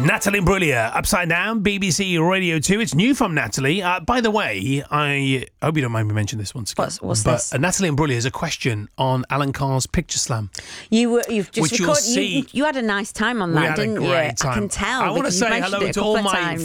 Natalie Imbruglia, Upside Down, BBC Radio 2. It's new from Natalie. By the way, I hope you don't mind me mentioning this once again. What's this? Natalie Imbruglia has a question on Alan Carr's Picture Slam. You've just which recorded. You had a nice time on that, didn't you? We had a great time. I can tell. I want to say hello to all my